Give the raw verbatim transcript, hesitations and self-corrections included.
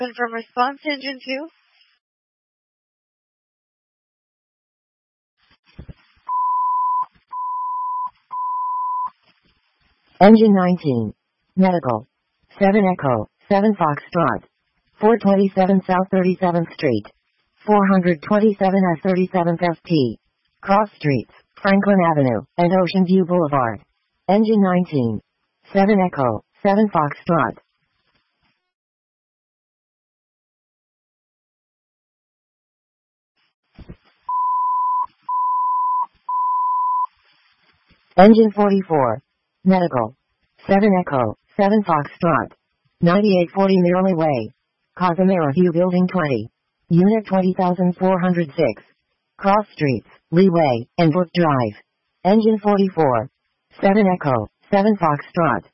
Confirm response, engine two. Engine nineteen. Medical. seven Echo, seven Foxtrot. four twenty-seven South thirty-seventh Street. four twenty-seven S thirty-seventh F T. Cross Streets, Franklin Avenue, and Ocean View Boulevard. Engine nineteen. seven Echo, seven Foxtrot. Engine forty-four. Medical. seven Echo, seven Foxtrot. ninety-eight forty Merrily Way. Casimiro View Building twenty. Unit twenty thousand four hundred six. Cross Streets, Leeway, and Brook Drive. Engine forty-four. seven Echo, seven Foxtrot.